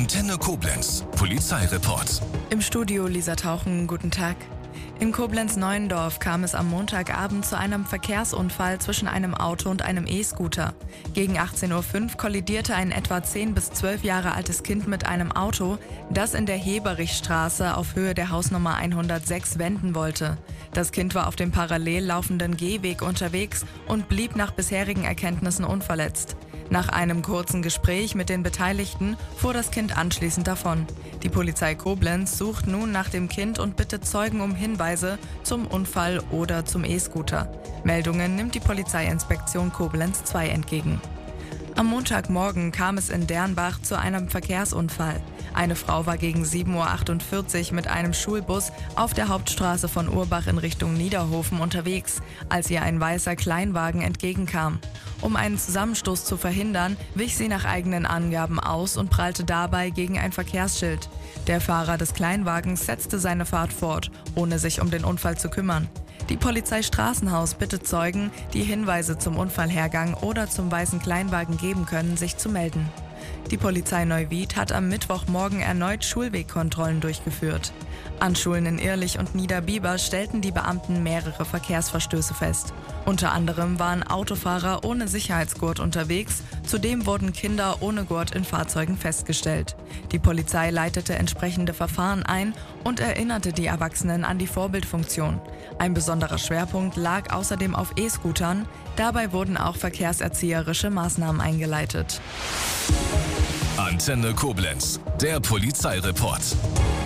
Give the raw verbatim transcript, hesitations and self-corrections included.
Antenne Koblenz, Polizeireport. Im Studio Lisa Tauchen, guten Tag. In Koblenz-Neuendorf kam es am Montagabend zu einem Verkehrsunfall zwischen einem Auto und einem E-Scooter. Gegen achtzehn Uhr fünf kollidierte ein etwa zehn bis zwölf Jahre altes Kind mit einem Auto, das in der Heberichstraße auf Höhe der Hausnummer hundertsechs wenden wollte. Das Kind war auf dem parallel laufenden Gehweg unterwegs und blieb nach bisherigen Erkenntnissen unverletzt. Nach einem kurzen Gespräch mit den Beteiligten fuhr das Kind anschließend davon. Die Polizei Koblenz sucht nun nach dem Kind und bittet Zeugen um Hinweise zum Unfall oder zum E-Scooter. Meldungen nimmt die Polizeiinspektion Koblenz zwei entgegen. Am Montagmorgen kam es in Dernbach zu einem Verkehrsunfall. Eine Frau war gegen sieben Uhr achtundvierzig mit einem Schulbus auf der Hauptstraße von Urbach in Richtung Niederhofen unterwegs, als ihr ein weißer Kleinwagen entgegenkam. Um einen Zusammenstoß zu verhindern, wich sie nach eigenen Angaben aus und prallte dabei gegen ein Verkehrsschild. Der Fahrer des Kleinwagens setzte seine Fahrt fort, ohne sich um den Unfall zu kümmern. Die Polizei Straßenhaus bittet Zeugen, die Hinweise zum Unfallhergang oder zum weißen Kleinwagen geben können, sich zu melden. Die Polizei Neuwied hat am Mittwochmorgen erneut Schulwegkontrollen durchgeführt. An Schulen in Irlich und Niederbiber stellten die Beamten mehrere Verkehrsverstöße fest. Unter anderem waren Autofahrer ohne Sicherheitsgurt unterwegs, zudem wurden Kinder ohne Gurt in Fahrzeugen festgestellt. Die Polizei leitete entsprechende Verfahren ein und erinnerte die Erwachsenen an die Vorbildfunktion. Ein besonderer Schwerpunkt lag außerdem auf E-Scootern, dabei wurden auch verkehrserzieherische Maßnahmen eingeleitet. Antenne Koblenz, der Polizeireport.